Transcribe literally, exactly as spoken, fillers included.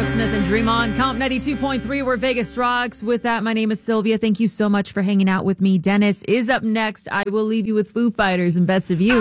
Aerosmith and Dream On. Count ninety-two point three, where Vegas rocks. With that, my name is Sylvia. Thank you so much for hanging out with me. Dennis is up next. I will leave you with Foo Fighters and Best of You.